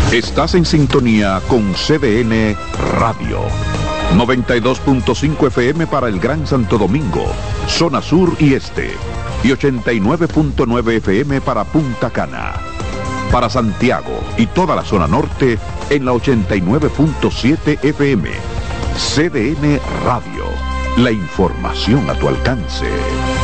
Estás en sintonía con CDN Radio. 92.5 FM para el Gran Santo Domingo, zona sur y este. Y 89.9 FM para Punta Cana. Para Santiago y toda la zona norte en la 89.7 FM. CDN Radio. La información a tu alcance.